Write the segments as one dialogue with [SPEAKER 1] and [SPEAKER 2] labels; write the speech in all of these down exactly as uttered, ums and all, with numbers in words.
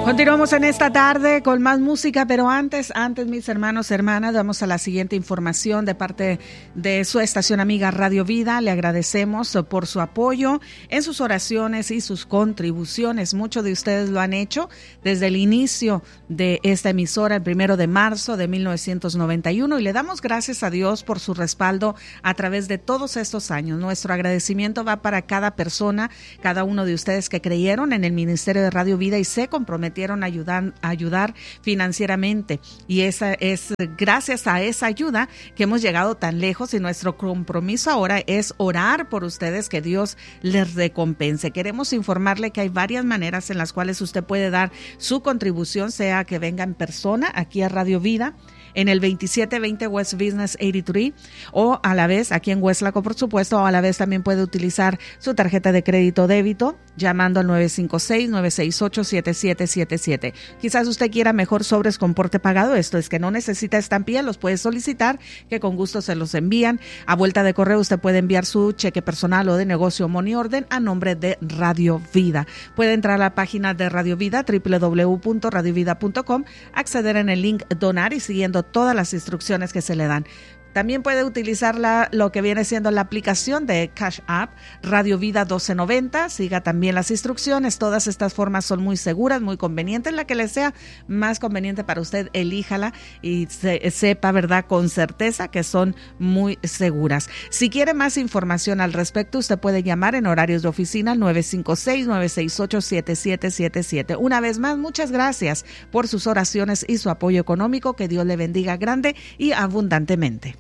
[SPEAKER 1] Continuamos en esta tarde con más música, pero antes, antes mis hermanos, hermanas, vamos a la siguiente información de parte de su estación amiga Radio Vida. Le agradecemos por su apoyo en sus oraciones y sus contribuciones. Muchos de ustedes lo han hecho desde el inicio de esta emisora, el primero de marzo de mil novecientos noventa y uno, y le damos gracias a Dios por su respaldo a través de todos estos años. Nuestro agradecimiento va para cada persona, cada uno de ustedes que creyeron en el Ministerio de Radio Vida y se comprometieron a ayudar, a ayudar financieramente, y esa es gracias a esa ayuda que hemos llegado tan lejos, y nuestro compromiso ahora es orar por ustedes, que Dios les recompense. Queremos informarle que hay varias maneras en las cuales usted puede dar su contribución, sea que venga en persona aquí a Radio Vida en el veintisiete veinte West Business ochenta y tres, o a la vez aquí en Westlaco, por supuesto, o a la vez también puede utilizar su tarjeta de crédito o débito llamando al nueve cinco seis, nueve seis ocho, siete siete siete siete. Quizás usted quiera mejor sobres con porte pagado, esto es que no necesita estampilla, los puede solicitar, que con gusto se los envían. A vuelta de correo usted puede enviar su cheque personal o de negocio money order a nombre de Radio Vida. Puede entrar a la página de Radio Vida, doble u doble u doble u punto radio vida punto com, acceder en el link donar y siguiendo todas las instrucciones que se le dan. También puede utilizar la, lo que viene siendo la aplicación de Cash App, Radio Vida doce noventa. Siga también las instrucciones. Todas estas formas son muy seguras, muy convenientes. La que le sea más conveniente para usted, elíjala y se, sepa, ¿verdad?, con certeza que son muy seguras. Si quiere más información al respecto, usted puede llamar en horarios de oficina al nueve cinco seis, nueve seis ocho, siete siete siete siete. Una vez más, muchas gracias por sus oraciones y su apoyo económico. Que Dios le bendiga grande y abundantemente.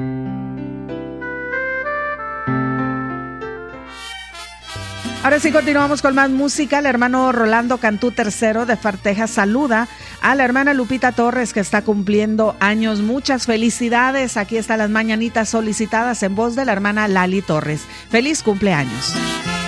[SPEAKER 1] Ahora sí, continuamos con más música. El hermano Rolando Cantú tercero de Farteja saluda a la hermana Lupita Torres, que está cumpliendo años. Muchas felicidades. Aquí están las mañanitas solicitadas en voz de la hermana Lali Torres. Feliz cumpleaños.